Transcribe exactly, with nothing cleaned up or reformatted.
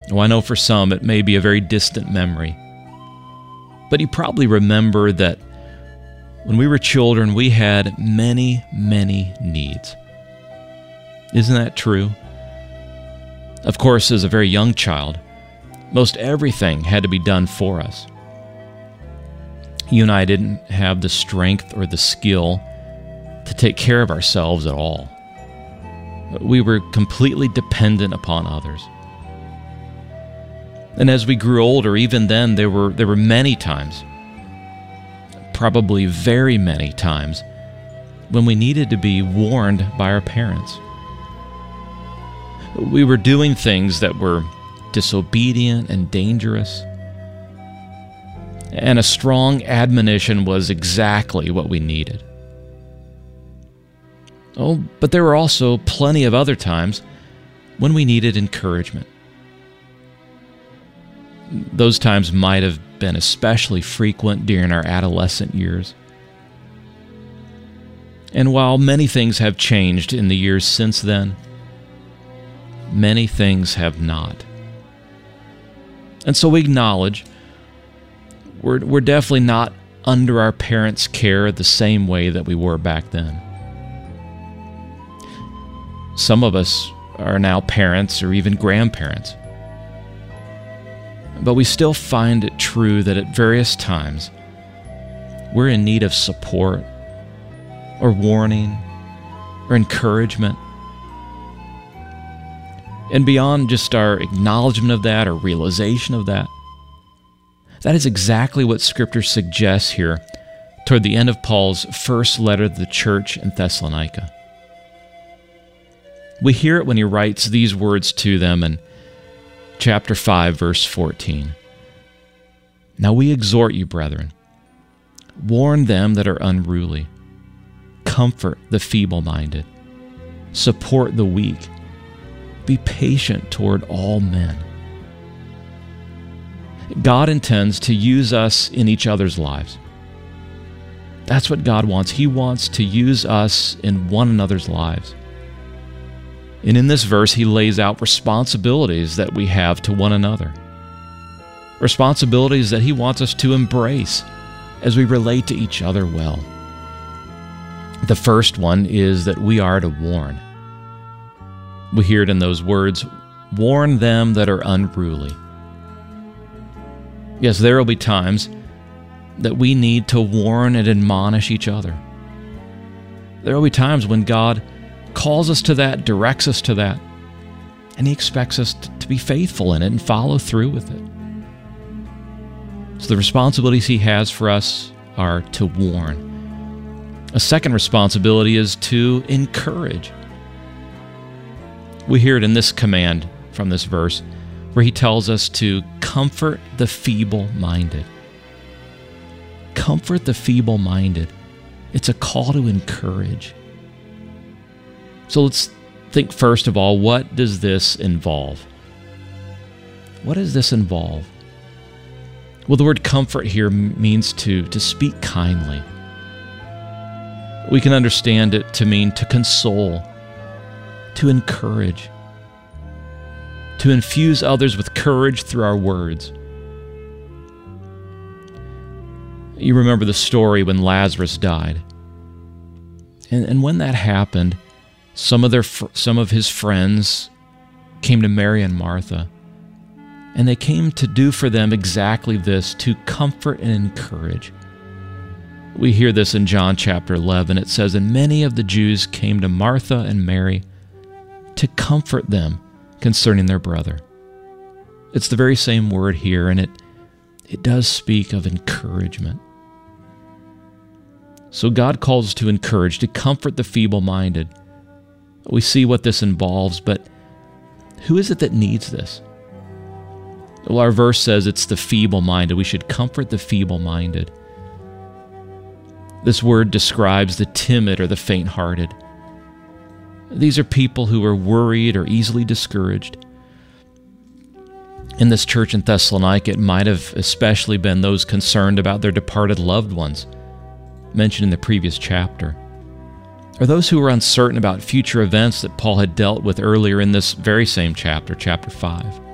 Well, I know for some it may be a very distant memory, but you probably remember that when we were children, we had many, many needs. Isn't that true? Of course, as a very young child, most everything had to be done for us. You and I didn't have the strength or the skill to take care of ourselves at all. We were completely dependent upon others. And as we grew older, even then, there were there were many times, probably very many times, when we needed to be warned by our parents. We were doing things that were disobedient and dangerous, and a strong admonition was exactly what we needed. Oh, but there were also plenty of other times when we needed encouragement. Those times might have been especially frequent during our adolescent years. And while many things have changed in the years since then, many things have not. And so we acknowledge we're, we're definitely not under our parents' care the same way that we were back then. Some of us are now parents or even grandparents. But we still find it true that at various times we're in need of support or warning or encouragement. And beyond just our acknowledgement of that or realization of that, that is exactly what Scripture suggests here toward the end of Paul's first letter to the church in Thessalonica. We hear it when he writes these words to them in chapter five, verse fourteen. Now we exhort you, brethren, warn them that are unruly, comfort the feeble-minded, support the weak, be patient toward all men. God intends to use us in each other's lives. That's what God wants. He wants to use us in one another's lives. And in this verse, he lays out responsibilities that we have to one another. Responsibilities that he wants us to embrace as we relate to each other well. The first one is that we are to warn. We hear it in those words, warn them that are unruly. Yes, there will be times that we need to warn and admonish each other. There will be times when God calls us to that, directs us to that, and he expects us to be faithful in it and follow through with it. So the responsibilities he has for us are to warn. A second responsibility is to encourage. We hear it in this command from this verse where he tells us to comfort the feeble-minded. Comfort the feeble-minded. It's a call to encourage. So let's think first of all, what does this involve? What does this involve? Well, the word comfort here means to, to speak kindly. We can understand it to mean to console, to encourage, to infuse others with courage through our words. You remember the story when Lazarus died. And, and when that happened, Some of their, some of his friends came to Mary and Martha, and they came to do for them exactly this, to comfort and encourage. We hear this in John chapter eleven. It says, and many of the Jews came to Martha and Mary to comfort them concerning their brother. It's the very same word here, and it, it does speak of encouragement. So God calls us to encourage, to comfort the feeble-minded. We see what this involves, but who is it that needs this? Well, our verse says it's the feeble-minded. We should comfort the feeble-minded. This word describes the timid or the faint-hearted. These are people who are worried or easily discouraged. In this church in Thessalonica, it might have especially been those concerned about their departed loved ones, mentioned in the previous chapter, or those who were uncertain about future events that Paul had dealt with earlier in this very same chapter, chapter five.